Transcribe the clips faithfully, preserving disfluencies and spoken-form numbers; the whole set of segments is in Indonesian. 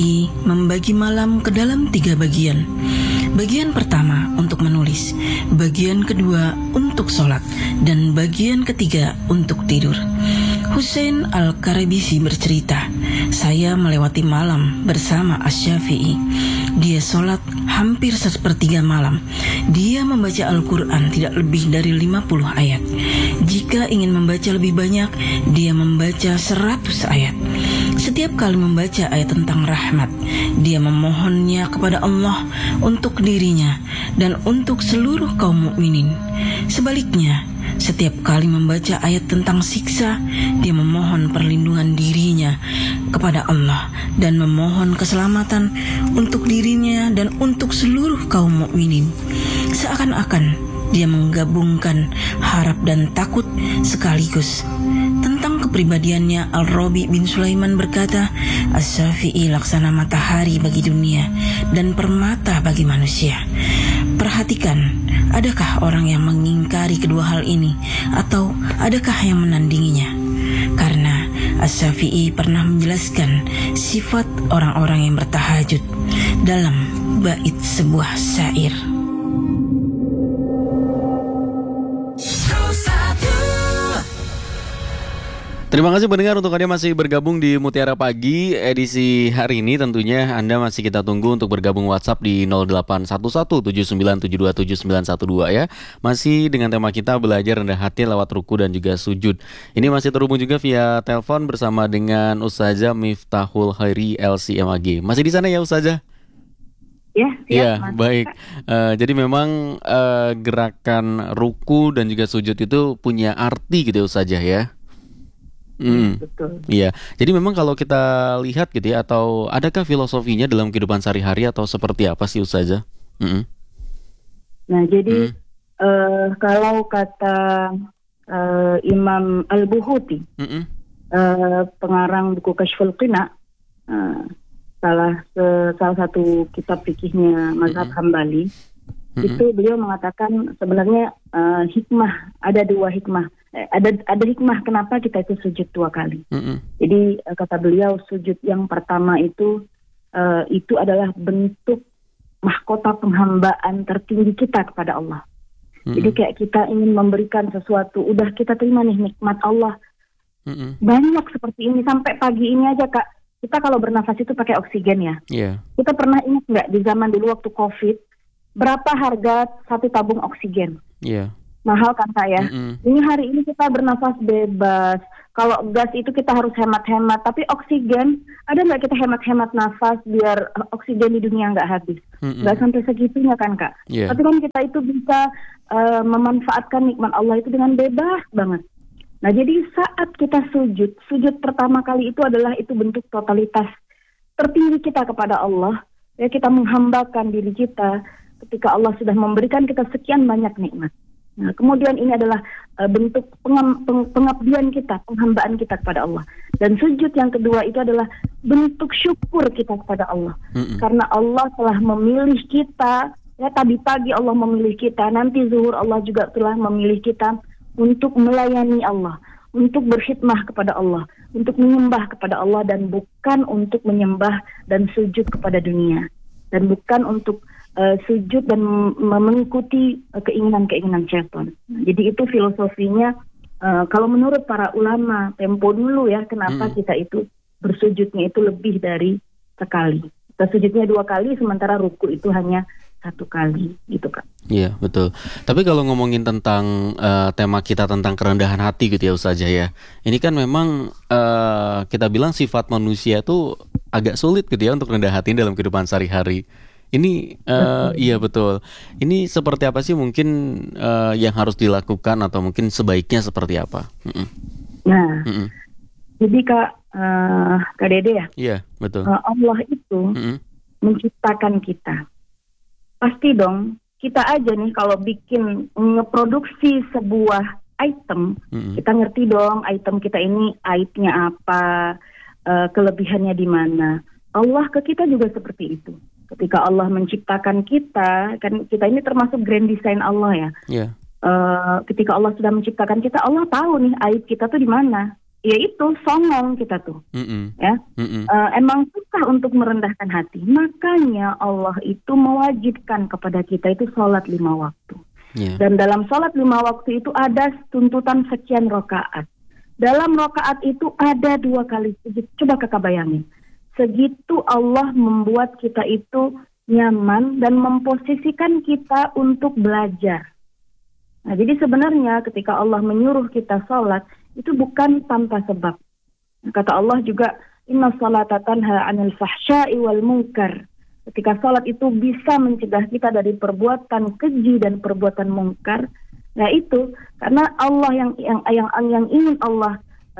Membagi malam ke dalam tiga bagian. Bagian pertama untuk menulis, bagian kedua untuk sholat, dan bagian ketiga untuk tidur. Husain Al-Karabisi bercerita, saya melewati malam bersama Asy-Syafi'i. Dia sholat hampir sepertiga malam. Dia membaca Al-Quran tidak lebih dari lima puluh ayat. Jika ingin membaca lebih banyak, dia membaca seratus ayat. Setiap kali membaca ayat tentang rahmat, dia memohonnya kepada Allah untuk dirinya dan untuk seluruh kaum mukminin. Sebaliknya, setiap kali membaca ayat tentang siksa, dia memohon perlindungan dirinya kepada Allah dan memohon keselamatan untuk dirinya dan untuk seluruh kaum mukminin. Seakan-akan dia menggabungkan harap dan takut sekaligus. Tentang kepribadiannya, Al-Rabi bin Sulaiman berkata, Asy-Syafi'i laksana matahari bagi dunia dan permata bagi manusia. Perhatikan, adakah orang yang mengingkari kedua hal ini atau adakah yang menandinginya? Karena Asy-Syafi'i pernah menjelaskan sifat orang-orang yang bertahajud dalam bait sebuah syair. Terima kasih pendengar untuk Anda masih bergabung di Mutiara Pagi edisi hari ini. Tentunya Anda masih kita tunggu untuk bergabung WhatsApp di nol delapan satu satu tujuh sembilan tujuh dua tujuh sembilan satu dua ya. Masih dengan tema kita belajar rendah hati lewat ruku dan juga sujud. Ini masih terhubung juga via telepon bersama dengan Ustazah Miftahul Khairi L C M A G. Masih di sana ya Ustazah? Ya, siap, ya baik. Uh, jadi memang uh, gerakan ruku dan juga sujud itu punya arti gitu ya Ustazah ya. Hmm, betul. Iya. Jadi memang kalau kita lihat gitu ya, atau adakah filosofinya dalam kehidupan sehari-hari atau seperti apa sih Ustazah? Mm-hmm. Nah, jadi mm. uh, kalau kata uh, Imam Al-Buhuti, mm-hmm. uh, pengarang buku Kasyful Qina, uh, salah uh, salah satu kitab fikihnya mazhab mm-hmm. Hambali, mm-hmm. itu beliau mengatakan sebenarnya uh, hikmah, ada dua hikmah. Ada ada hikmah kenapa kita itu sujud dua kali. Mm-hmm. Jadi kata beliau sujud yang pertama itu uh, itu adalah bentuk mahkota penghambaan tertinggi kita kepada Allah. Mm-hmm. Jadi kayak kita ingin memberikan sesuatu, udah kita terima nih nikmat Allah. Mm-hmm. Banyak seperti ini sampai pagi ini aja Kak. Kita kalau bernafas itu pakai oksigen ya. Yeah. Kita pernah ingat nggak di zaman dulu waktu COVID berapa harga satu tabung oksigen? Iya. Yeah. Mahal kan Kak ya. Mm-hmm. Ini hari ini kita bernafas bebas. Kalau gas itu kita harus hemat-hemat. Tapi oksigen, ada nggak kita hemat-hemat nafas biar oksigen di dunia nggak habis? Mm-hmm. Nggak sampai segitunya kan Kak. Yeah. Tapi kan kita itu bisa uh, memanfaatkan nikmat Allah itu dengan bebas banget. Nah jadi saat kita sujud, sujud pertama kali itu adalah itu bentuk totalitas tertinggi kita kepada Allah. Ya kita menghambakan diri kita ketika Allah sudah memberikan kita sekian banyak nikmat. Nah, kemudian ini adalah uh, bentuk pengam, peng, pengabdian kita, penghambaan kita kepada Allah. Dan sujud yang kedua itu adalah bentuk syukur kita kepada Allah. Mm-hmm. Karena Allah telah memilih kita, ya tadi pagi Allah memilih kita, nanti zuhur Allah juga telah memilih kita untuk melayani Allah, untuk berkhidmah kepada Allah, untuk menyembah kepada Allah dan bukan untuk menyembah dan sujud kepada dunia. Dan bukan untuk Uh, sujud dan mengikuti uh, keinginan-keinginan syaitan. Jadi itu filosofinya uh, kalau menurut para ulama tempo dulu ya, kenapa hmm. kita itu bersujudnya itu lebih dari sekali. Kita sujudnya dua kali sementara ruku itu hanya satu kali gitu Kak. Iya betul. Tapi kalau ngomongin tentang uh, tema kita tentang kerendahan hati gitu ya Ustazah ya. Ini kan memang uh, kita bilang sifat manusia itu agak sulit gitu ya untuk rendah hati dalam kehidupan sehari-hari. Ini uh, iya betul. Ini seperti apa sih mungkin uh, yang harus dilakukan atau mungkin sebaiknya seperti apa? Mm-mm. Nah, Mm-mm. jadi Kak uh, Kak Dede ya. Iya betul. Uh, Allah itu Mm-mm. menciptakan kita. Pasti dong kita aja nih kalau bikin ngeproduksi sebuah item, mm-mm. kita ngerti dong item kita ini aibnya apa, uh, kelebihannya di mana. Allah ke kita juga seperti itu. Ketika Allah menciptakan kita, kan kita ini termasuk grand design Allah ya. Yeah. Uh, ketika Allah sudah menciptakan kita, Allah tahu nih aib kita tuh di mana. yaitu songong kita tuh, Mm-mm. ya. Mm-mm. Uh, emang susah untuk merendahkan hati. Makanya Allah itu mewajibkan kepada kita itu sholat lima waktu. Yeah. Dan dalam sholat lima waktu itu ada tuntutan sekian rakaat. Dalam rakaat itu ada dua kali sujud. Coba kakak bayangin. Segitu Allah membuat kita itu nyaman dan memposisikan kita untuk belajar. Nah, jadi sebenarnya ketika Allah menyuruh kita sholat, itu bukan tanpa sebab. Kata Allah juga, inna salata tanha 'anil fahsya'i wal munkar. Ketika salat itu bisa mencegah kita dari perbuatan keji dan perbuatan mungkar, nah itu karena Allah yang yang yang, yang ingin Allah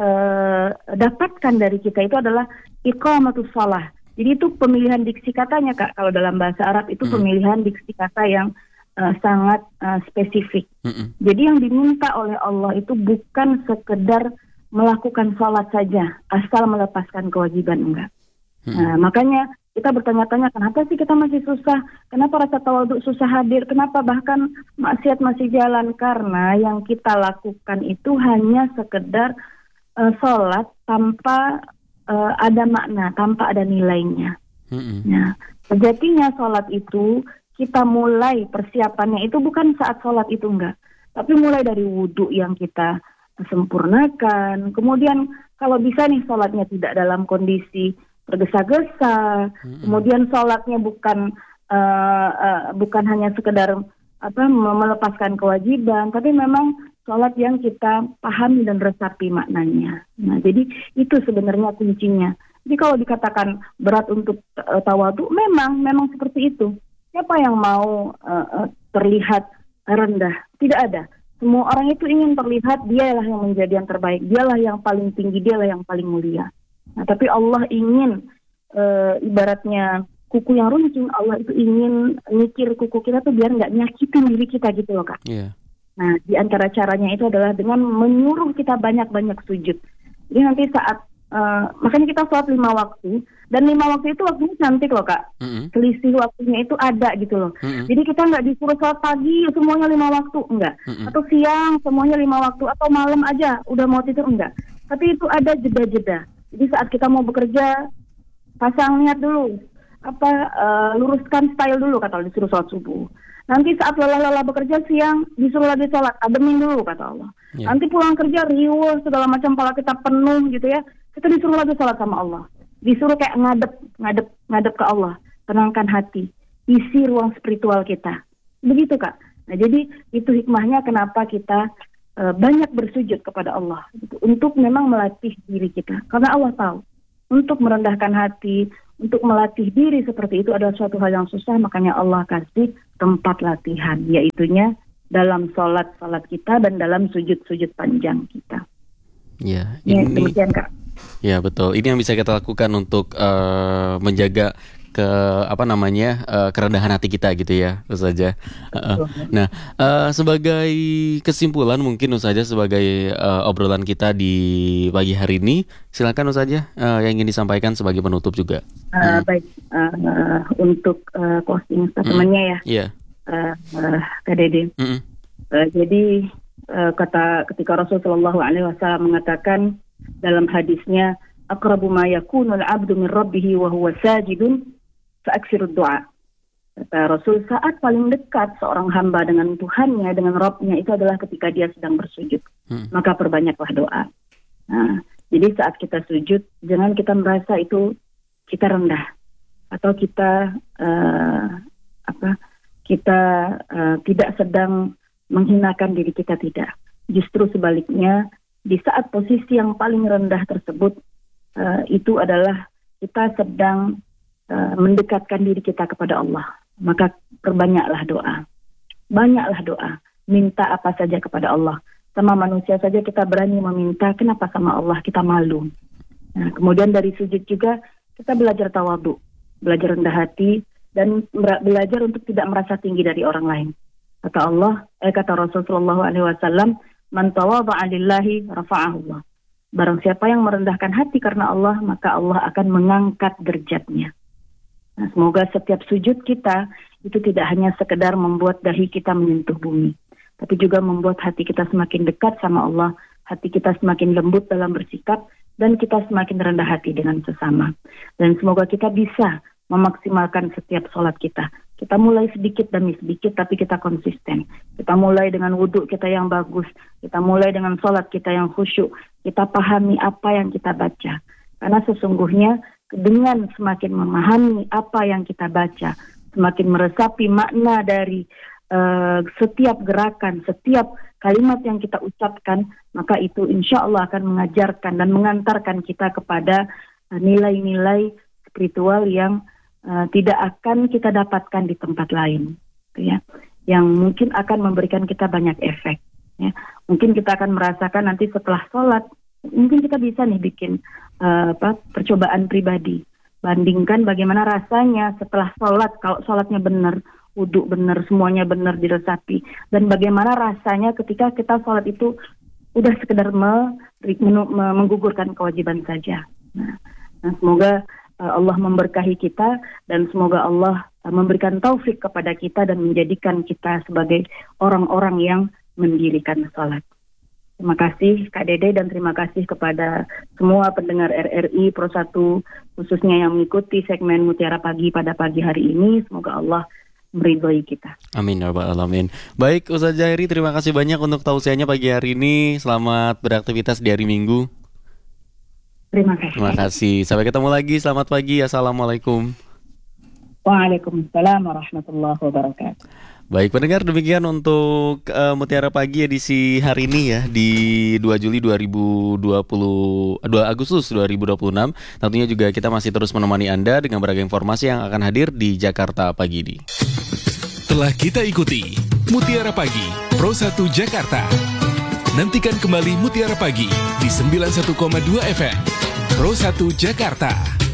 uh, dapatkan dari kita itu adalah iqamatus shalah. Jadi itu pemilihan diksi katanya Kak, kalau dalam bahasa Arab itu hmm. pemilihan diksi kata yang uh, sangat uh, spesifik. Hmm. Jadi yang diminta oleh Allah itu bukan sekedar melakukan sholat saja, asal melepaskan kewajiban, enggak. Hmm. Nah, makanya kita bertanya-tanya, kenapa sih kita masih susah? Kenapa rasa tawadhu susah hadir? Kenapa bahkan maksiat masih jalan? Karena yang kita lakukan itu hanya sekedar uh, sholat tanpa uh, ada makna, tanpa ada nilainya. Hmm. Nah, sejatinya sholat itu kita mulai persiapannya itu bukan saat sholat itu, enggak. Tapi mulai dari wudhu yang kita sempurnakan. Kemudian kalau bisa nih sholatnya tidak dalam kondisi tergesa-gesa. Hmm. Kemudian sholatnya bukan uh, uh, bukan hanya sekedar apa melepaskan kewajiban, tapi memang sholat yang kita pahami dan resapi maknanya. Nah, jadi itu sebenarnya kuncinya. Jadi kalau dikatakan berat untuk uh, tawadhu, memang memang seperti itu. Siapa yang mau uh, uh, terlihat rendah? Tidak ada. Semua orang itu ingin terlihat dialah yang menjadi yang terbaik, dialah yang paling tinggi, dialah yang paling mulia. Nah, tapi Allah ingin e, ibaratnya kuku yang runcing, Allah itu ingin mikir kuku kita tuh biar nggak nyakitin diri kita gitu loh Kak. Yeah. Nah, di antara caranya itu adalah dengan menyuruh kita banyak-banyak sujud. Jadi nanti saat Uh, makanya kita sholat lima waktu, dan lima waktu itu waktunya cantik loh Kak. Mm-hmm. Selisih waktunya itu ada gitu loh. Mm-hmm. Jadi kita nggak disuruh sholat pagi semuanya lima waktu, enggak. Mm-hmm. Atau siang semuanya lima waktu, atau malam aja udah mau tidur, enggak. Tapi itu ada jeda-jeda. Jadi saat kita mau bekerja, pasang niat dulu, apa uh, luruskan style dulu kata Allah, disuruh sholat subuh. Nanti saat lelah-lelah bekerja siang disuruh lagi sholat, ademin dulu kata Allah. Yeah. Nanti pulang kerja riuh segala macam, pala kita penuh gitu ya. Kita disuruh lagi sholat sama Allah. Disuruh kayak ngadep, ngadep, ngadep ke Allah. Tenangkan hati. Isi ruang spiritual kita. Begitu Kak. Nah jadi itu hikmahnya kenapa kita uh, banyak bersujud kepada Allah. Gitu. Untuk memang melatih diri kita. Karena Allah tahu. Untuk merendahkan hati, untuk melatih diri seperti itu adalah suatu hal yang susah. Makanya Allah kasih tempat latihan. Yaitunya dalam sholat-sholat kita dan dalam sujud-sujud panjang kita. Ya, ini, ini, demikian Kak. Ya betul. Ini yang bisa kita lakukan untuk uh, menjaga ke apa namanya uh, kerendahan hati kita gitu ya, Ustazah. Uh, nah, uh, sebagai kesimpulan mungkin Ustazah sebagai uh, obrolan kita di pagi hari ini, silakan Ustazah uh, yang ingin disampaikan sebagai penutup juga. Uh, hmm. Baik, uh, uh, untuk uh, closing statementnya ya, yeah. uh, uh, Kak Dede. Mm-hmm. Uh, jadi uh, kata ketika Rasulullah shallallahu alaihi wasallam mengatakan dalam hadisnya, aqrabu ma yakunul abdu min rabbih wa huwa sajidun fa'aksirud du'a. Kata Rasul, saat paling dekat seorang hamba dengan Tuhannya, dengan Rabbnya itu adalah ketika dia sedang bersujud. Hmm. Maka perbanyaklah doa. Nah, jadi saat kita sujud, jangan kita merasa itu kita rendah atau kita uh, apa? Kita uh, tidak sedang menghinakan diri kita, tidak. Justru sebaliknya, di saat posisi yang paling rendah tersebut, uh, itu adalah kita sedang uh, mendekatkan diri kita kepada Allah. Maka perbanyaklah doa. Banyaklah doa. Minta apa saja kepada Allah. Sama manusia saja kita berani meminta, kenapa sama Allah kita malu. Nah, kemudian dari sujud juga kita belajar tawadhu, belajar rendah hati, dan belajar untuk tidak merasa tinggi dari orang lain. Kata Allah, eh, kata Rasulullah shallallahu alaihi wasallam, man tawadha'a lillahi rafa'ahu Allah. Barang siapa yang merendahkan hati karena Allah, maka Allah akan mengangkat derajatnya. Nah, semoga setiap sujud kita itu tidak hanya sekedar membuat dahi kita menyentuh bumi, tapi juga membuat hati kita semakin dekat sama Allah, hati kita semakin lembut dalam bersikap, dan kita semakin rendah hati dengan sesama. Dan semoga kita bisa memaksimalkan setiap sholat kita. Kita mulai sedikit demi sedikit, tapi kita konsisten. Kita mulai dengan wudhu kita yang bagus. Kita mulai dengan sholat kita yang khusyuk. Kita pahami apa yang kita baca. Karena sesungguhnya dengan semakin memahami apa yang kita baca, semakin meresapi makna dari uh, setiap gerakan, setiap kalimat yang kita ucapkan, maka itu insya Allah akan mengajarkan dan mengantarkan kita kepada uh, nilai-nilai spiritual yang uh, tidak akan kita dapatkan di tempat lain, gitu ya, yang mungkin akan memberikan kita banyak efek. Ya. Mungkin kita akan merasakan nanti setelah sholat, mungkin kita bisa nih bikin uh, apa, percobaan pribadi. Bandingkan bagaimana rasanya setelah sholat, kalau sholatnya benar, wudhu benar, semuanya benar diresapi. Dan bagaimana rasanya ketika kita sholat itu udah sekedar me, me, me, menggugurkan kewajiban saja. Nah, nah semoga uh, Allah memberkahi kita, dan semoga Allah uh, memberikan taufik kepada kita dan menjadikan kita sebagai orang-orang yang mendirikan sholat. Terima kasih Kak Dede, dan terima kasih kepada semua pendengar R R I Pro satu, khususnya yang mengikuti segmen Mutiara Pagi pada pagi hari ini. Semoga Allah meridhoi kita. Amin ya rabbal alamin. Baik Ustaz Jairi, terima kasih banyak untuk tausiahnya pagi hari ini. Selamat beraktivitas di hari Minggu. Terima kasih. Terima kasih. Sampai ketemu lagi. Selamat pagi. Assalamualaikum. Waalaikumsalam warahmatullahi wabarakatuh. Baik pendengar, demikian untuk uh, Mutiara Pagi edisi hari ini ya, di dua Juli dua ribu dua puluh, dua Agustus dua ribu dua puluh enam. Tentunya juga kita masih terus menemani Anda dengan beragam informasi yang akan hadir di Jakarta Pagi ini. Telah kita ikuti Mutiara Pagi Pro satu Jakarta. Nantikan kembali Mutiara Pagi di sembilan puluh satu koma dua F M Pro satu Jakarta.